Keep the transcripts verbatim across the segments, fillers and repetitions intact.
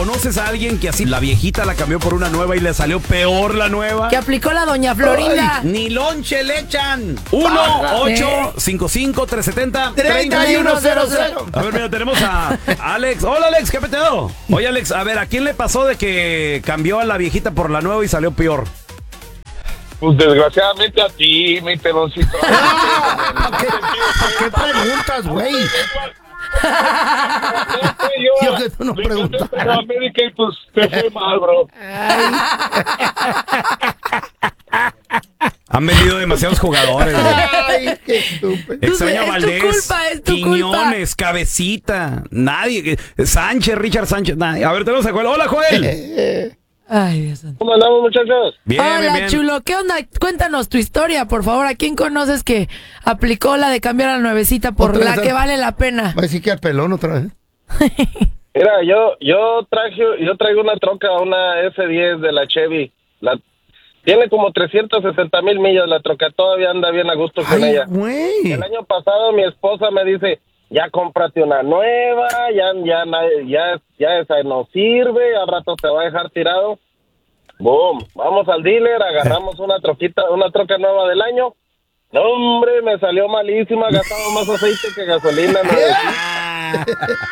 ¿Conoces a alguien que así la viejita la cambió por una nueva y le salió peor la nueva? Que aplicó la doña Florinda. Ay, ni lonche le echan. uno ocho cinco cinco tres siete cero tres uno cero cero. A ver, mira, tenemos a Alex. Hola, Alex, ¿qué peteo? Oye, Alex, a ver, ¿a quién le pasó de que cambió a la viejita por la nueva y salió peor? Pues desgraciadamente a ti, mi peloncito. ¿Para qué, ¿Para qué preguntas, güey? Yo, Yo que tú no preguntas. Pero América y pues te fue mal, bro. Han vendido demasiados jugadores. Ay, qué estúpido. Extraño a Es tu Valdés, culpa, es tu Quiñones, Cabecita, nadie. Sánchez, Richard Sánchez, nadie. A ver, tenemos a Joel. Hola, Joel. Ay, Dios santo. ¿Cómo andamos, muchachos? Bien, Hola, bien, bien. chulo. ¿Qué onda? Cuéntanos tu historia, por favor. ¿A quién conoces que aplicó la de cambiar a la nuevecita por Otra la vez, que vale la pena? Va a decir que al pelón otra vez. Mira, yo yo traje yo traigo una troca, una F diez de la Chevy. La tiene como trescientas sesenta mil millas la troca, todavía anda bien a gusto con Ay, ella. güey. El año pasado mi esposa me dice, ya cómprate una nueva, ya ya ya ya esa no sirve, al rato te va a dejar tirado. Boom, vamos al dealer, agarramos una troquita, una troca nueva del año. No, hombre, me salió malísima, gastaba más aceite que gasolina. No.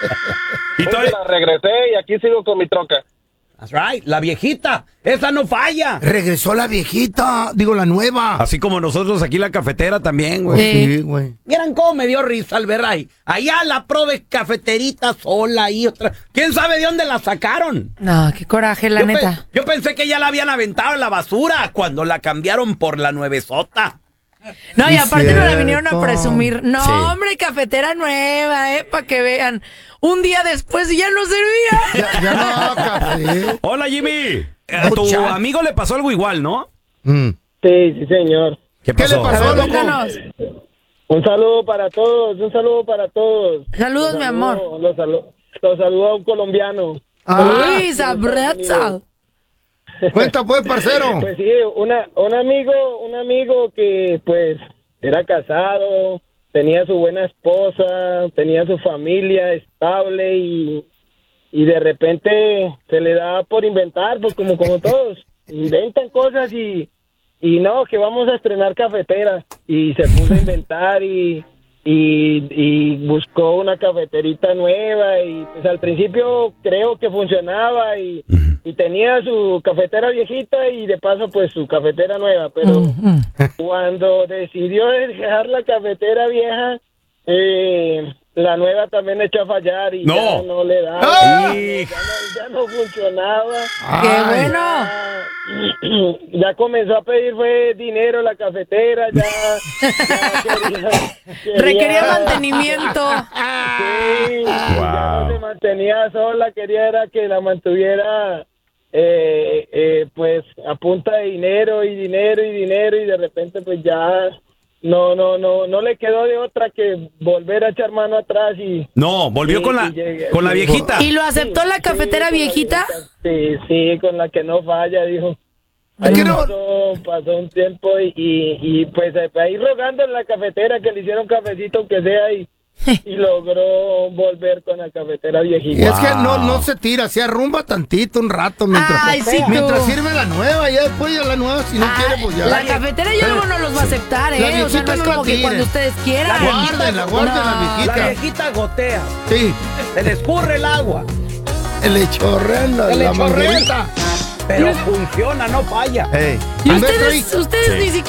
Y Pues todavía- la regresé y aquí sigo con mi troca. That's right, la viejita, esa no falla. Regresó la viejita, digo la nueva. Así como nosotros aquí la cafetera también, güey. Sí. Sí, güey. Vieran cómo me dio risa al ver ahí. Allá la probé cafeterita sola y otra. ¿Quién sabe de dónde la sacaron? No, qué coraje, la yo, pe- neta. yo pensé que ya la habían aventado en la basura cuando la cambiaron por la nuevesota. No, y Sí, aparte no la vinieron a cierto. presumir. No, Sí. hombre, cafetera nueva, eh, para que vean. Un día después y ya no servía. Ya, ya no daba café. Hola, Jimmy. A tu Mucha- amigo le pasó algo igual, ¿no? Mm. Sí, sí, señor. ¿Qué ¿Qué le pasó? A pasó, ver, loco? cuéntanos. Un saludo para todos, un saludo para todos. Saludos, mi amor. Los saludo, los saludo a un colombiano. Ah, Uy, sabroso. cuenta pues, parcero. Pues sí, una, un amigo, un amigo que pues era casado, tenía su buena esposa, tenía su familia estable y, y de repente se le da por inventar, pues como como todos, inventan cosas y, y no, que vamos a estrenar cafetera y se puso a inventar y, y, y buscó una cafeterita nueva y pues al principio creo que funcionaba y, y tenía su cafetera viejita y de paso pues su cafetera nueva, pero cuando decidió dejar la cafetera vieja, eh, la nueva también echó a fallar y No. ya no le daba, ¡Ah! ya, no, ya no funcionaba. ¡Qué Ay, bueno! Ya, ya comenzó a pedir fue dinero la cafetera, ya, ya quería, quería- Requería mantenimiento. Sí, ya Wow. no se mantenía sola, quería era que la mantuviera eh, eh, pues a punta de dinero y dinero y dinero y de repente pues ya no no no no le quedó de otra que volver a echar mano atrás y No, volvió Sí, con la y llegué- con la sí. viejita. ¿Y lo aceptó la cafetera Sí, con la viejita? viejita. Sí, sí, con la que no falla, dijo. Ahí ¿Qué no? pasó, pasó un tiempo y, y, y, pues ahí rogando en la cafetera que le hicieron cafecito aunque sea y, y logró volver con la cafetera Y viejita. es que no, Wow. no se tira, se arrumba tantito un rato mientras, Ay, sí, tú. mientras sirve la nueva, ya después ya la nueva, si no Ah, quiere, pues ya. la cafetera ya luego no los va a aceptar, La ¿eh? O sea, no viejita es no como la que tire. cuando ustedes quieran. Guárdenla, guárdenla, No. viejita. viejita gotea, Sí, se le escurre el agua, le chorrean la, Se le la chorrea. manguerita. pero funciona, no falla. Ey. Y A ver, ustedes, trae- ustedes Sí. ni siquiera